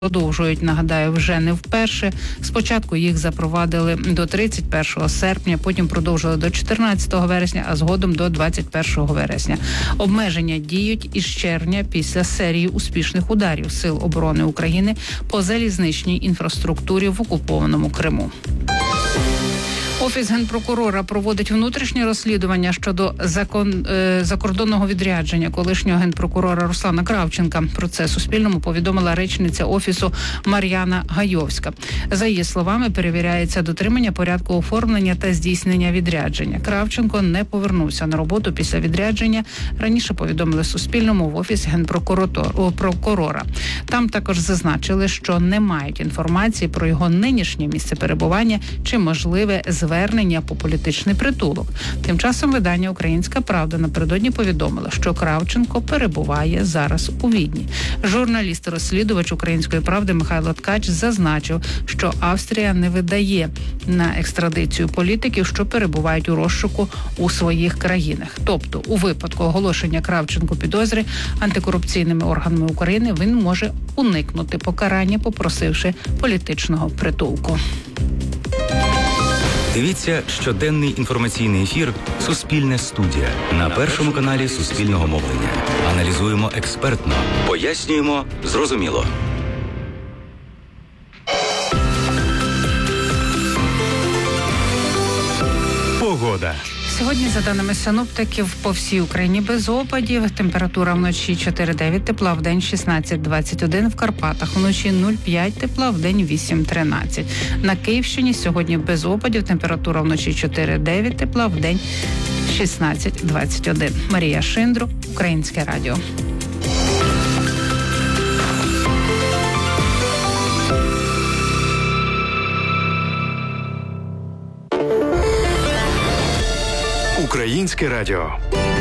продовжують, нагадаю, вже не вперше. Спочатку їх запровадили до 31 серпня, потім продовжили до 14 вересня, а згодом до 21 вересня. Обмеження діють із червня після серії успішних ударів Сил оборони України по залізничній інфраструктурі в окупованому Криму. Офіс Генпрокурора проводить внутрішнє розслідування щодо закордонного відрядження колишнього генпрокурора Руслана Кравченка. Про це Суспільному повідомила речниця Офісу Мар'яна Гайовська. За її словами, перевіряється дотримання порядку оформлення та здійснення відрядження. Кравченко не повернувся на роботу після відрядження. Раніше повідомили Суспільному в Офісі Генпрокурора. Там також зазначили, що не мають інформації про його нинішнє місце перебування чи можливе звернення по політичний притулок. Тим часом видання «Українська правда» напередодні повідомило, що Кравченко перебуває зараз у Відні. Журналіст-розслідувач «Української правди» Михайло Ткач зазначив, що Австрія не видає на екстрадицію політиків, що перебувають у розшуку у своїх країнах. Тобто, у випадку оголошення Кравченку підозри антикорупційними органами України він може уникнути покарання, попросивши політичного притулку. Дивіться щоденний інформаційний ефір «Суспільне студія» на Першому каналі Суспільного мовлення. Аналізуємо експертно, пояснюємо зрозуміло. Погода. Сьогодні, за даними синоптиків, по всій Україні без опадів. Температура вночі 4-9 тепла, вдень 16-21, в Карпатах вночі 0,5 тепла, вдень 8-13. На Київщині сьогодні без опадів, температура вночі 4-9 тепла, вдень 16-21. Марія Шиндру, Українське радіо. Українське радіо.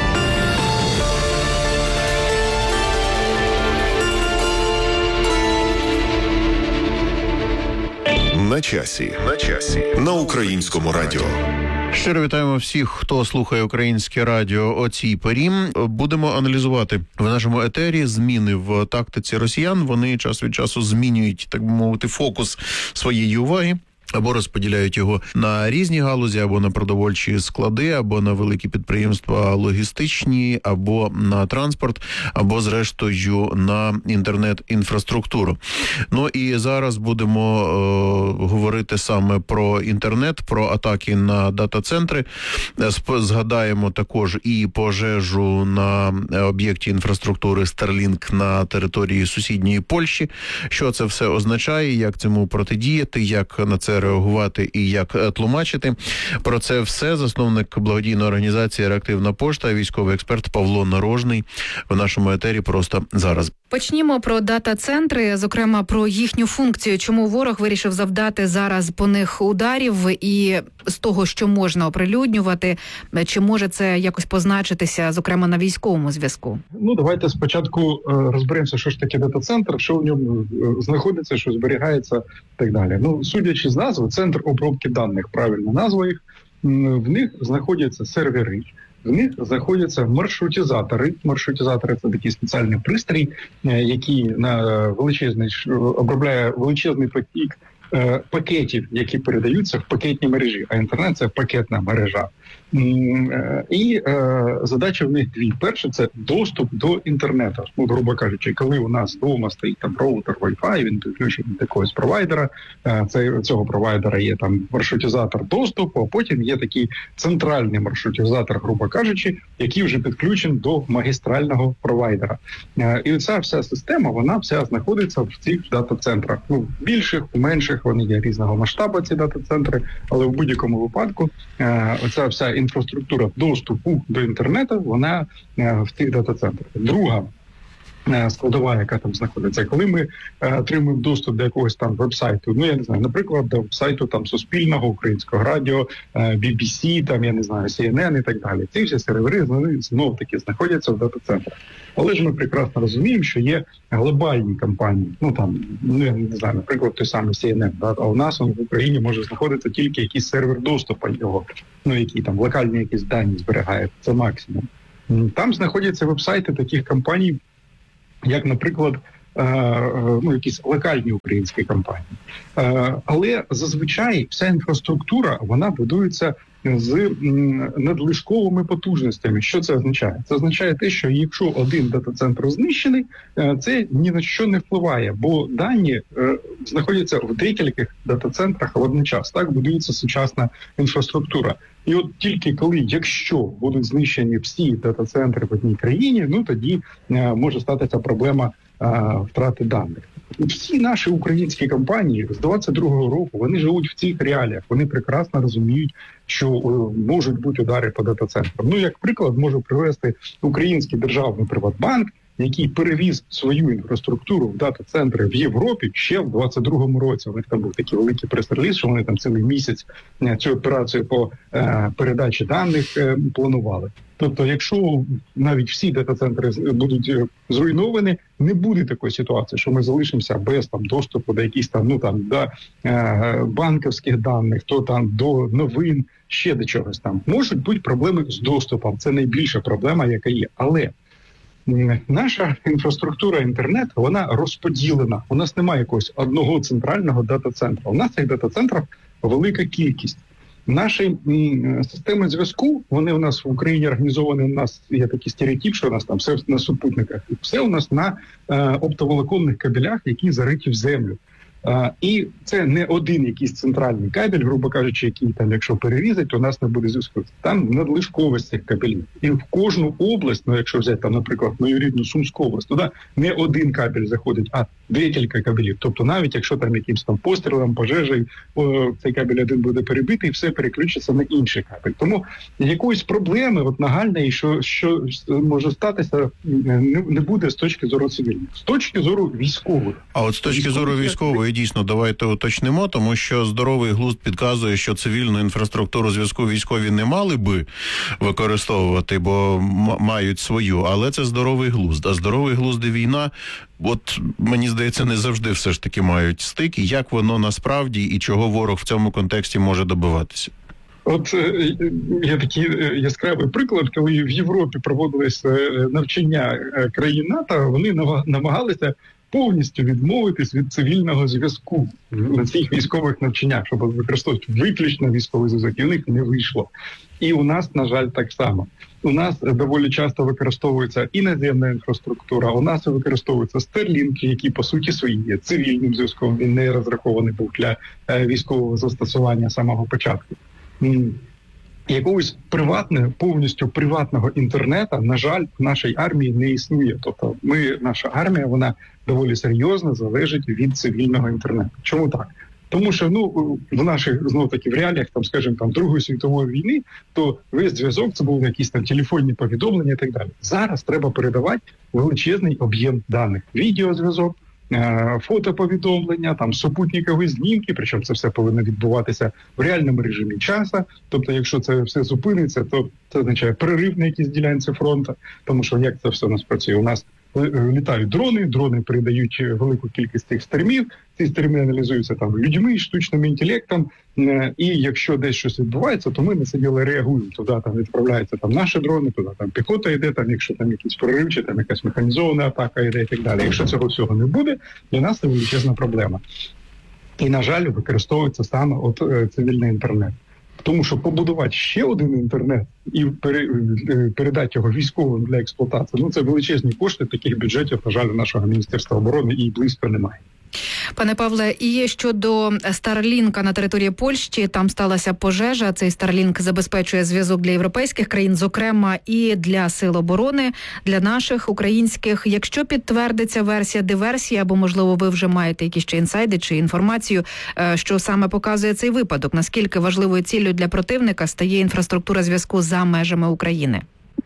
На часі. На Українському радіо. Щиро вітаємо всіх, хто слухає Українське радіо о цій порі. Будемо аналізувати в нашому етері зміни в тактиці росіян. Вони час від часу змінюють, так би мовити, фокус своєї уваги. Або розподіляють його на різні галузі, або на продовольчі склади, або на великі підприємства логістичні, або на транспорт, або, зрештою, на інтернет-інфраструктуру. Ну і зараз будемо говорити саме про інтернет, про атаки на дата-центри. Згадаємо також і пожежу на об'єкті інфраструктури Starlink на території сусідньої Польщі. Що це все означає, як цьому протидіяти, як на це реагувати і як тлумачити. Про це все засновник благодійної організації «Реактивна пошта», військовий експерт Павло Нарожний в нашому етері просто зараз. Почнімо про дата-центри, зокрема про їхню функцію. Чому ворог вирішив завдати зараз по них ударів і з того, що можна оприлюднювати, чи може це якось позначитися, зокрема, на військовому зв'язку? Ну, давайте спочатку розберемося, що ж таке дата-центр, що в ньому знаходиться, що зберігається і так далі. Ну, судячи з назви, центр обробки даних, правильна назва їх, в них знаходяться сервери, в них знаходяться маршрутизатори. Маршрутизатори – це такий спеціальний пристрій, який обробляє величезний потік пакетів, які передаються в пакетній мережі, а інтернет – це пакетна мережа. І задача в них дві. Перше – це доступ до інтернету. Ну, грубо кажучи, коли у нас вдома стоїть там роутер Wi-Fi, він підключений до якогось провайдера, цього провайдера є там маршрутизатор доступу, а потім є такий центральний маршрутизатор, грубо кажучи, який вже підключений до магістрального провайдера. І ця вся система, вона вся знаходиться в цих дата-центрах. Ну, більших, менших, вони є різного масштабу, ці дата-центри, але в будь-якому випадку оця вся інфраструктура доступу до інтернету, вона в цих дата-центрах. Друга складова, яка там знаходиться, коли ми отримуємо доступ до якогось там веб-сайту, ну, я не знаю, наприклад, до сайту там Суспільного, Українського радіо, BBC, там, я не знаю, CNN і так далі. Ці всі сервери, знов-таки, знаходяться в дата-центрах. Але ж ми прекрасно розуміємо, що є глобальні компанії, ну, там, ну, я не знаю, наприклад, той самий CNN, да? А у нас в Україні може знаходитися тільки якийсь сервер доступу його, ну, який там локальні якісь дані зберігає, це максимум. Там знаходяться веб-сайти таких компаній, як, наприклад, якісь локальні українські компанії. Але зазвичай вся інфраструктура, вона будується з надлишковими потужностями. Що це означає? Це означає те, що якщо один дата-центр знищений, це ні на що не впливає, бо дані знаходяться в декількох дата-центрах водночас. Так будується сучасна інфраструктура. І от тільки коли, якщо будуть знищені всі дата-центри в одній країні, тоді може статися проблема втрати даних. Всі наші українські компанії з 22-го року, вони живуть в цих реаліях. Вони прекрасно розуміють, що можуть бути удари по дата-центрам. Як приклад, можу привести український державний Приватбанк, який перевіз свою інфраструктуру в дата-центри в Європі ще в 22-му році. У них там був такий великий прес-реліз, що вони там цілий місяць цю операцію по передачі даних планували. Тобто, якщо навіть всі дата-центри будуть зруйновані, не буде такої ситуації, що ми залишимося без доступу до якихось до банківських даних, до новин, ще до чогось там. Можуть бути проблеми з доступом. Це найбільша проблема, яка є. Але наша інфраструктура інтернету, вона розподілена. У нас немає якогось одного центрального дата-центру. У нас цих дата-центрів велика кількість. Наші системи зв'язку, вони у нас в Україні організовані, у нас є такий стереотип, що у нас там все на супутниках. І все у нас на оптоволоконних кабелях, які зариті в землю. І це не один якийсь центральний кабель, грубо кажучи, який там, якщо перерізать, то у нас не буде зв'язку. Там надлишковість цих кабелів. І в кожну область, якщо взяти наприклад, мою рідну Сумську область, туди не один кабель заходить, а декілька кабелів. Тобто навіть якщо там якимось пострілом, пожежею, цей кабель один буде перебитий, все переключиться на інший кабель. Тому якоїсь проблеми нагальної, що може статися, не буде з точки зору цивільних. З точки зору військових. А от з точки зору військової, дійсно, давайте уточнимо, тому що здоровий глузд підказує, що цивільну інфраструктуру зв'язку військові не мали би використовувати, бо мають свою, але це здоровий глузд. А здоровий глузд і війна, от мені здається, не завжди все ж таки мають стик. І як воно насправді і чого ворог в цьому контексті може добиватися? От є такий яскравий приклад, коли в Європі проводились навчання країн НАТО, вони намагалися повністю відмовитись від цивільного зв'язку на цих військових навчаннях, щоб використовувати виключно військовий зв'язок, і у них не вийшло. І у нас, на жаль, так само. У нас доволі часто використовується і наземна інфраструктура, у нас використовуються Starlink, які, по суті, свої є цивільним зв'язком, він не розрахований був для військового застосування з самого початку. Якогось повністю приватного інтернету, на жаль, в нашій армії не існує. Тобто наша армія, вона доволі серйозно залежить від цивільного інтернету. Чому так? Тому що в наших, знов-таки, в реаліях, Другої світової війни, то весь зв'язок, це були якісь телефонні повідомлення і так далі. Зараз треба передавати величезний об'єм даних. Відеозв'язок, фотоповідомлення, супутникові знімки, причому це все повинно відбуватися в реальному режимі часу. Тобто, якщо це все зупиниться, то це означає перерив на якійсь ділянці фронту, тому що як це все у нас працює? У нас літають дрони передають велику кількість цих стрімів, ці стріми аналізуються людьми, штучним інтелектом, і якщо десь щось відбувається, то ми на це діло реагуємо. Туди відправляються наші дрони, туди піхота йде, якщо якийсь прорив, чи якась механізована атака йде і так далі. Якщо цього всього не буде, для нас це величезна проблема. І, на жаль, використовується саме цивільний інтернет. Тому що побудувати ще один інтернет і передати його військовим для експлуатації, це величезні кошти, таких бюджетів, на жаль, у нашого Міністерства оборони і близько немає. Пане Павле, і щодо Starlink на території Польщі, там сталася пожежа. Цей Starlink забезпечує зв'язок для європейських країн, зокрема і для сил оборони, для наших українських. Якщо підтвердиться версія диверсії, або, можливо, ви вже маєте якісь ще інсайди чи інформацію, що саме показує цей випадок, наскільки важливою ціллю для противника стає інфраструктура зв'язку за межами України?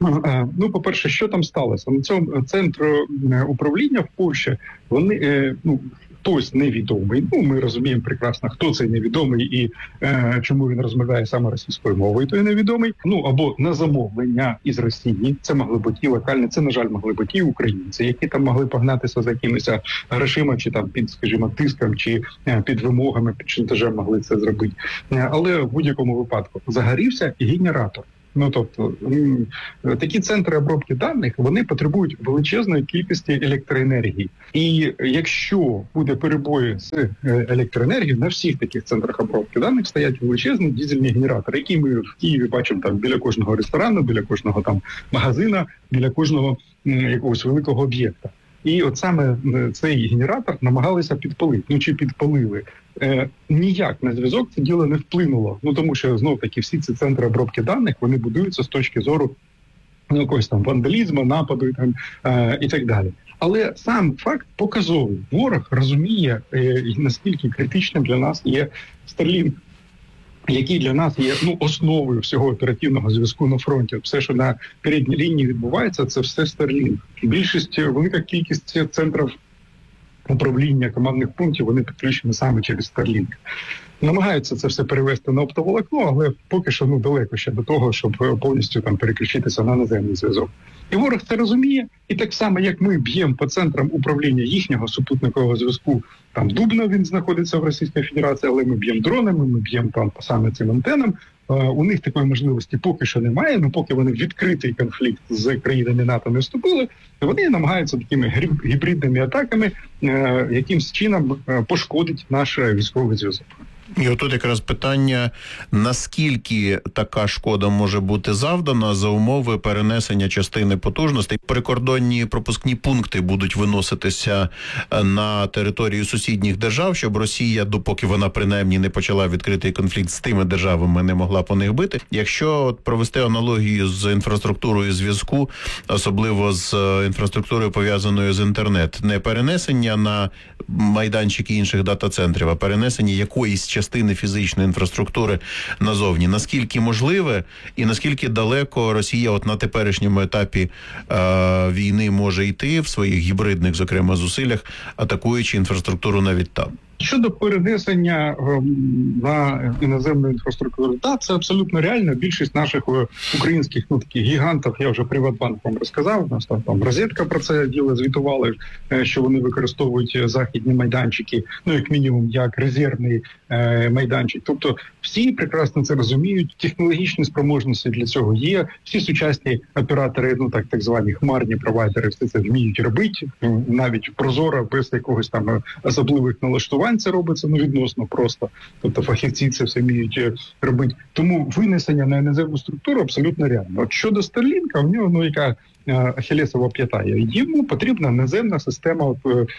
По-перше, що там сталося? На цьому центру управління в Польщі, вони, хтось невідомий, ми розуміємо прекрасно, хто цей невідомий і чому він розмовляє саме російською мовою, той невідомий, або на замовлення із Росії, це могли бути і локальні, це, на жаль, могли бути і українці, які там могли погнатися за якимись грошима, чи під, скажімо, тиском, чи під вимогами, під шантажем могли це зробити. Але в будь-якому випадку загорівся генератор. Ну, тобто, такі центри обробки даних, вони потребують величезної кількості електроенергії. І якщо буде перебої з електроенергією, на всіх таких центрах обробки даних стоять величезні дизельні генератори, які ми в Києві бачимо там біля кожного ресторану, біля кожного там магазина, біля кожного якогось великого об'єкта. І от саме цей генератор намагалися підпалити. Ну, чи підпалили. Ніяк на зв'язок це діло не вплинуло. Ну, тому що, знов-таки, всі ці центри обробки даних, вони будуються з точки зору якогось там вандалізму, нападу і так далі. Але сам факт показовий. Ворог розуміє, наскільки критичним для нас є Starlink, який для нас є основою всього оперативного зв'язку на фронті. Все, що на передній лінії відбувається, це все Starlink. Велика кількість центрів управління командних пунктів, вони підключені саме через Starlink. Намагаються це все перевести на оптоволокно, але поки що далеко ще до того, щоб повністю там переключитися на наземний зв'язок. І ворог це розуміє, і так само, як ми б'ємо по центрам управління їхнього супутникового зв'язку, там Дубно він знаходиться в Російській Федерації, але ми б'ємо дронами, ми б'ємо там по саме цим антенам. У них такої можливості поки що немає, поки вони в відкритий конфлікт з країнами НАТО не вступили, вони намагаються такими гібридними атаками якимсь чином пошкодити наш військовий зв'язок. І отут якраз питання, наскільки така шкода може бути завдана за умови перенесення частини потужностей. Прикордонні пропускні пункти будуть виноситися на територію сусідніх держав, щоб Росія, допоки вона принаймні не почала відкритий конфлікт з тими державами, не могла по них бити. Якщо провести аналогію з інфраструктурою зв'язку, особливо з інфраструктурою, пов'язаною з інтернет, не перенесення на майданчики інших дата-центрів, а перенесення якоїсь частини фізичної інфраструктури назовні. Наскільки можливе і наскільки далеко Росія от на теперішньому етапі війни може йти в своїх гібридних, зокрема, зусиллях, атакуючи інфраструктуру навіть там? Щодо перенесення на іноземну інфраструктуру, це абсолютно реально. Більшість наших українських таких гігантів, я вже Приватбанк вам розказав, у нас там Розетка про це діло звітували, що вони використовують західні майданчики, як мінімум, як резервний майданчик. Тобто всі прекрасно це розуміють, технологічні спроможності для цього є, всі сучасні оператори, так звані хмарні провайдери, все це вміють робити, навіть прозоро, без якогось там особливих налаштувань. Це робиться відносно просто. Тобто фахівці це все вміють робити. Тому винесення на іноземну структуру абсолютно реально. От щодо Starlink, в нього яка ахілесова п'ята. Йому потрібна наземна система,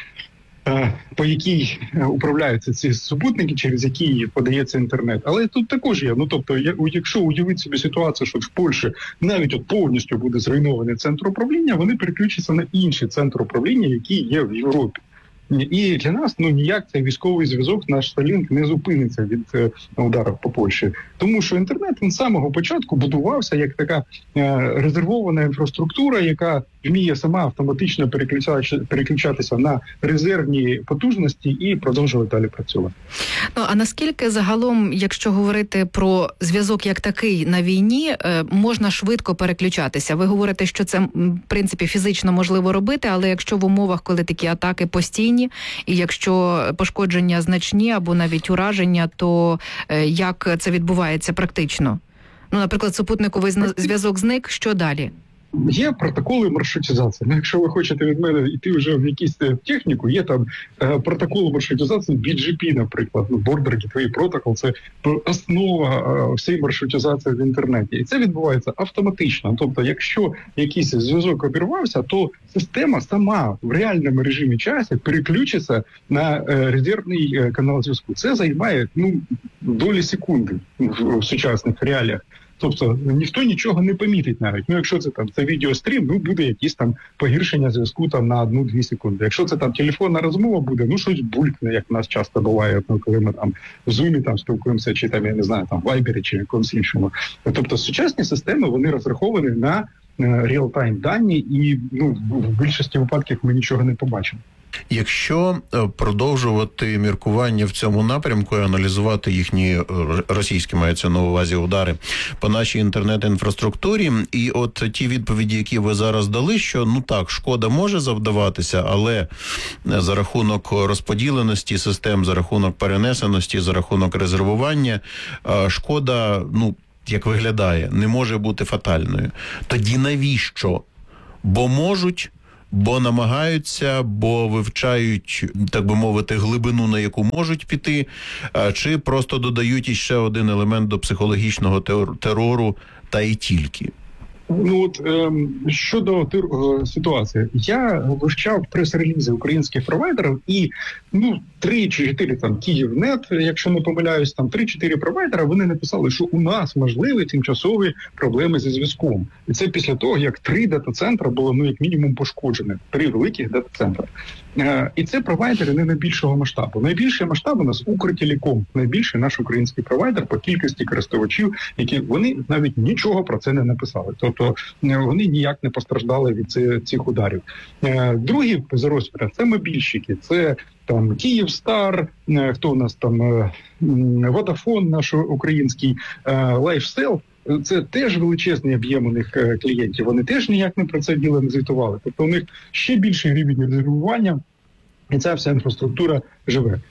по якій управляються ці супутники, через які подається інтернет. Але тут також є. Тобто, якщо уявити собі ситуацію, що в Польщі навіть повністю буде зруйнований центр управління, вони переключаться на інші центри управління, які є в Європі. І для нас ніяк цей військовий зв'язок, наш Starlink, не зупиниться від ударів по Польщі. Тому що інтернет, він з самого початку будувався як така резервована інфраструктура, яка вміє сама автоматично переключатися на резервні потужності і продовжувати далі працювати. А наскільки загалом, якщо говорити про зв'язок як такий на війні, можна швидко переключатися? Ви говорите, що це, в принципі, фізично можливо робити, але якщо в умовах, коли такі атаки постійні, і якщо пошкодження значні або навіть ураження, то як це відбувається практично? Наприклад, супутниковий зв'язок зник, що далі? Є протоколи маршрутизації. Якщо ви хочете від мене йти вже в якусь техніку, є там протоколи маршрутизації BGP, наприклад, Border Gateway Protocol, це основа всієї маршрутизації в інтернеті. І це відбувається автоматично. Тобто, якщо якийсь зв'язок обірвався, то система сама в реальному режимі часу переключиться на резервний канал зв'язку. Це займає долі секунди в сучасних реаліях. Тобто ніхто нічого не помітить навіть. Якщо це відеострім, буде якісь там погіршення зв'язку на 1-2 секунди. Якщо це телефонна розмова буде, щось булькне, як в нас часто буває, коли ми в Zoom спілкуємося, чи я не знаю, в Viber, чи якомусь іншому. Тобто сучасні системи, вони розраховані на реал-тайм дані, і в більшості випадків ми нічого не побачимо. Якщо продовжувати міркування в цьому напрямку і аналізувати їхні, російські мається на увазі, удари по нашій інтернет-інфраструктурі, і от ті відповіді, які ви зараз дали, що шкода може завдаватися, але за рахунок розподіленості систем, за рахунок перенесеності, за рахунок резервування, шкода, як виглядає, не може бути фатальною. Тоді навіщо? Бо можуть, бо намагаються, бо вивчають, так би мовити, глибину, на яку можуть піти, чи просто додають іще один елемент до психологічного терору, та й тільки. Ну от щодо ситуації, я вивчав прес-релізи українських провайдерів і 3 чи 4 там Київнет, якщо не помиляюсь, там 3-4 провайдера, вони написали, що у нас можливі тимчасові проблеми зі зв'язком. І це після того, як 3 дата-центри було як мінімум пошкоджені, 3 великих дата-центри. І це провайдери не найбільшого масштабу. Найбільший масштаб у нас Укртелеком, найбільший наш український провайдер по кількості користувачів, які вони навіть нічого про це не написали. Тобто вони ніяк не постраждали від цих ударів. Другі за розміром – це мобільщики, це там Київстар, хто у нас там, Водафон наш український, Лайфсел. Це теж величезний об'єм у них клієнтів. Вони теж ніяк не про це діло не звітували. Тобто у них ще більший рівень резервування, і ця вся інфраструктура живе.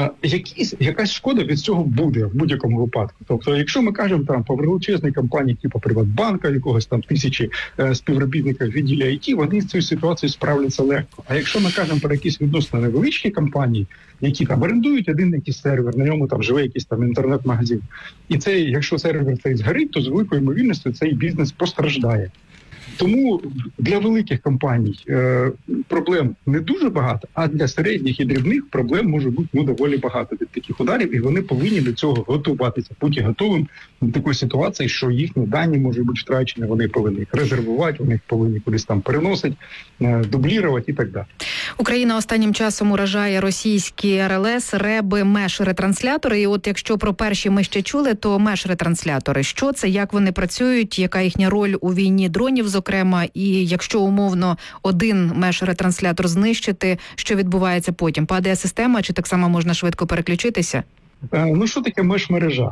Якась шкода від цього буде в будь-якому випадку. Тобто, якщо ми кажемо там по величезній компанії, типу Приватбанка, якогось там 1000 співробітників в відділі IT, вони з цією ситуацією справляться легко. А якщо ми кажемо про якісь відносно невеличкі компанії, які там орендують один якийсь сервер, на ньому там живе якийсь там інтернет-магазин, і цей, якщо сервер цей згорить, то з великою ймовірністю цей бізнес постраждає. Тому для великих компаній проблем не дуже багато, а для середніх і дрібних проблем може бути доволі багато від таких ударів, і вони повинні до цього готуватися, бути готовим до такої ситуації, що їхні дані можуть бути втрачені, вони повинні їх резервувати, вони їх повинні кудись там переносити, дублірувати і так далі. Україна останнім часом уражає російські РЛС, реби, меш-ретранслятори. І от якщо про перші ми ще чули, то меш-ретранслятори. Що це, як вони працюють, яка їхня роль у війні дронів, зокрема, і якщо умовно один меш-ретранслятор знищити, що відбувається потім? Падає система, чи так само можна швидко переключитися? Ну, що таке меш-мережа?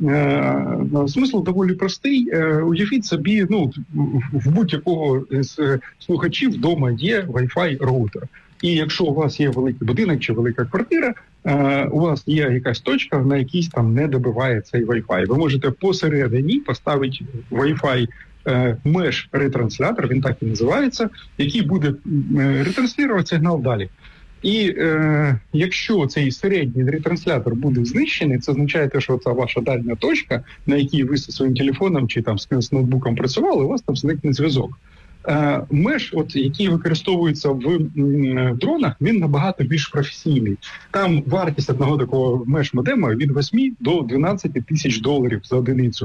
Смисл доволі простий. Уявіть собі, в будь-якого з слухачів вдома є Wi-Fi роутер. І якщо у вас є великий будинок чи велика квартира, у вас є якась точка, на якійсь там не добиває цей Wi-Fi. Ви можете посередині поставити Wi-Fi меш-ретранслятор, він так і називається, який буде ретранслювати сигнал далі. І якщо цей середній ретранслятор буде знищений, це означає, що це ваша дальня точка, на якій ви зі своїм телефоном чи там з ноутбуком працювали, у вас там зникне зв'язок. Меш, який використовується в дронах, він набагато більш професійний. Там вартість одного такого меш-модема від 8 до 12 тисяч доларів за одиницю.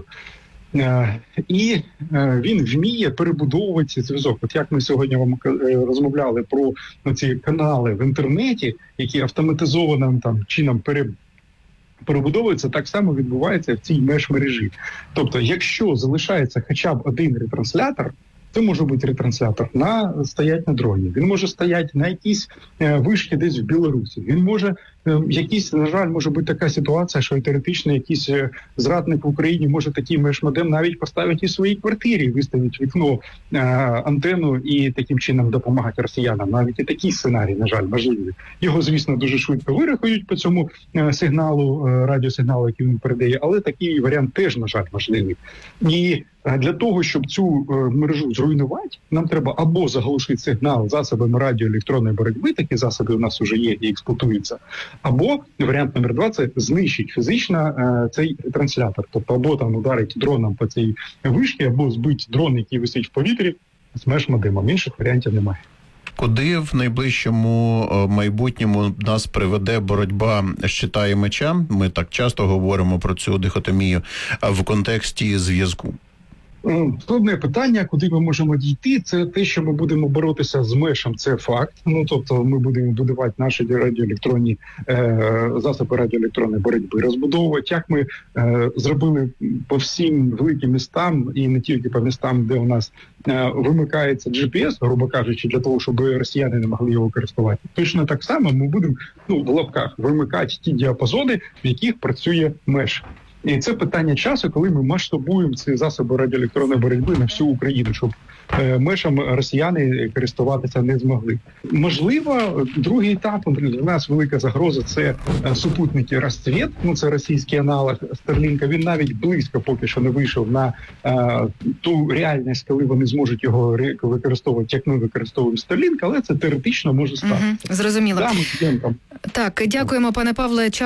І він вміє перебудовувати цей зв'язок. От як ми сьогодні вам розмовляли про ці канали в інтернеті, які автоматизованим там чином перебудовуються, так само відбувається в цій меш-мережі. Тобто, якщо залишається хоча б один ретранслятор, це може бути ретранслятор стоять на дроні, він може стояти на якійсь вишці десь в Білорусі, він може на жаль, може бути така ситуація, що теоретично якийсь зрадник в Україні може такий меш-модем навіть поставити і в своїй квартирі, виставити вікно, антенну і таким чином допомагати росіянам. Навіть і такий сценарій, на жаль, можливий. Його, звісно, дуже швидко вирахують по цьому сигналу, радіосигналу, який він передає, але такий варіант теж, на жаль, можливий. І для того, щоб цю мережу зруйнувати, нам треба або заглушити сигнал засобами радіоелектронної боротьби, такі засоби у нас вже є і експлуатуються, або варіант номер 2 – це знищить фізично цей транслятор. Тобто або там ударить дроном по цій вишці, або збить дрон, який висить в повітрі, з меш-модемом. Інших варіантів немає. Куди в найближчому майбутньому нас приведе боротьба щита і меча? Ми так часто говоримо про цю дихотомію в контексті зв'язку. Складне питання, куди ми можемо дійти, це те, що ми будемо боротися з мешем, це факт. Тобто ми будемо будувати наші радіоелектронні засоби радіоелектронної боротьби, розбудовувати, як ми зробили по всім великим містам, і не тільки по містам, де у нас вимикається GPS, грубо кажучи, для того, щоб росіяни не могли його користувати. Точно так само ми будемо, в лапках, вимикати ті діапазони, в яких працює меш. І це питання часу, коли ми масштабуємо ці засоби радіоелектронної боротьби на всю Україну, щоб межам росіяни користуватися не змогли. Можливо, другий етап для нас велика загроза – це супутники «Розцвіт», це російський аналог Старлінка. Він навіть близько поки що не вийшов на ту реальність, коли вони зможуть його використовувати, як ми використовуємо Старлінк, але це теоретично може стати. Зрозуміло. Да, так, дякуємо, пане Павле.